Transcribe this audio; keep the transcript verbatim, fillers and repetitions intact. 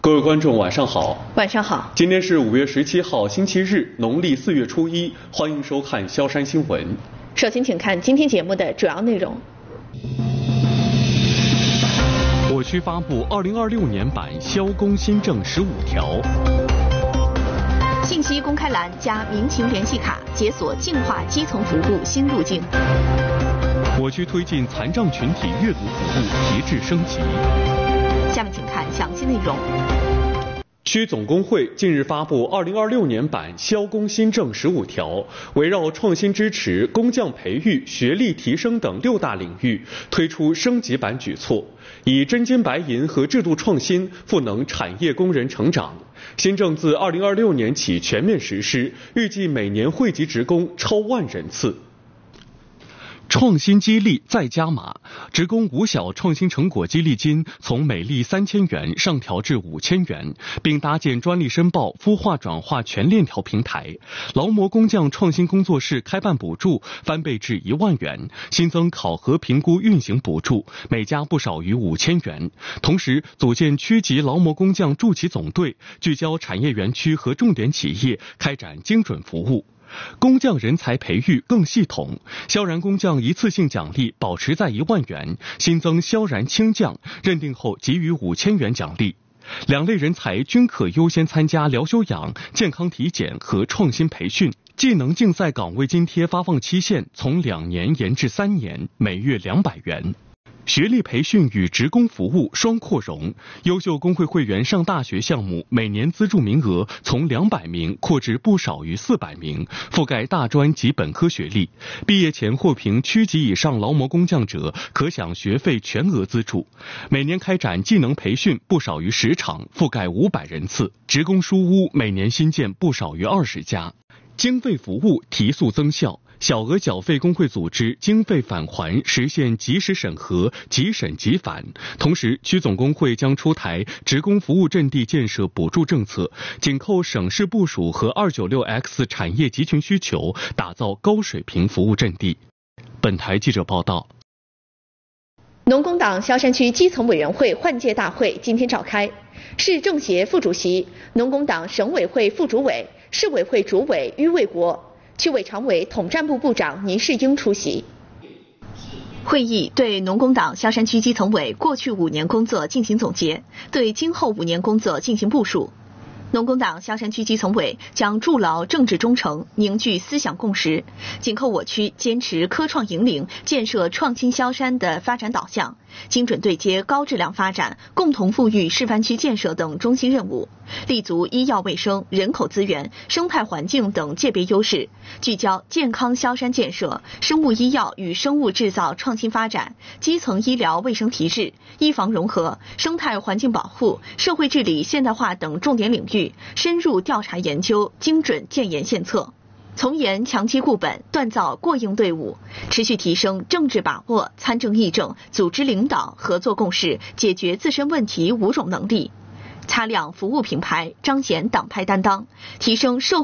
各位观众晚上好。 晚上好。 今天是五月十七号星期日，农历四月初一，欢迎收看萧山新闻。 首先请看今天节目的主要内容。 我区发布二零二六年版萧公新政十五条。 信息公开栏加民情联系卡，解锁净化基层服务新路径。 我区推进残障群体阅读服务提质升级。 下面请看详细内容。 区总工会近日发布二零二六年版萧公新政十五条，围绕创新支持、工匠培育、学历提升等六大领域，推出升级版举措，以真金白银和制度创新赋能产业工人成长。新政自二零二六年起全面实施，预计每年惠及职工超万人次。 创新激励再加码，职工五小创新成果激励金从每例三千元上调至五千元，并搭建专利申报、孵化转化全链条平台。劳模工匠创新工作室开办补助翻倍至一万元，新增考核评估运行补助，每家不少于五千元。同时，组建区级劳模工匠助企总队，聚焦产业园区和重点企业，开展精准服务。工匠人才培育更系统，萧然工匠一次性奖励保持在一万元，新增萧然青匠，认定后给予五千元奖励。两类人才均可优先参加疗休养、健康体检和创新培训。技能竞赛岗位津贴发放期限从两年延至三年，每月两百元。学历培训与职工服务双扩容，优秀工会会员上大学项目每年资助名额从两百名扩至不少于四百名，覆盖大专及本科学历。毕业前获评区级以上劳模工匠者可享学费全额资助。每年开展技能培训不少于十场，覆盖五百人次。职工书屋每年新建不少于二十家。经费服务提速增效，小额缴费工会组织经费返还实现及时审核、即审即返。同时，区总工会将出台职工服务阵地建设补助政策，紧扣省市部署和二九六 X 产业集群需求，打造高水平服务阵地。本台记者报道。 农工党萧山区基层委员会换届大会今天召开，市政协副主席、农工党省委会副主委、市委会主委於卫国、区委常委统战部部长倪世英出席。会议对农工党萧山区基层委过去五年工作进行总结，对今后五年工作进行部署。农工党萧山区基层委将筑牢政治忠诚，凝聚思想共识，紧扣我区坚持科创引领、建设创新萧山的发展导向，精准对接高质量发展、共同富裕示范区建设等中心任务，立足医药卫生、人口资源、生态环境等界别优势，聚焦健康萧山建设、生物医药与生物制造创新发展、基层医疗卫生提质、医防融合、生态环境保护、社会治理现代化等重点领域，深入调查研究，精准建言献策，从严强基固本，锻造过硬队伍，持续提升政治把握、参政议政、组织领导、合作共识、解决自身问题五种能力，擦亮服务品牌，彰显党派担当，提升社会